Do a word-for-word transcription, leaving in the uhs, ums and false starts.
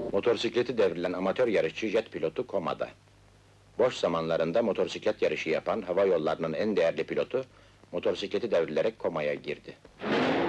Motosikleti devrilen amatör yarışçı jet pilotu komada. Boş zamanlarında motosiklet yarışı yapan hava yollarının en değerli pilotu, motosikleti devrilerek komaya girdi.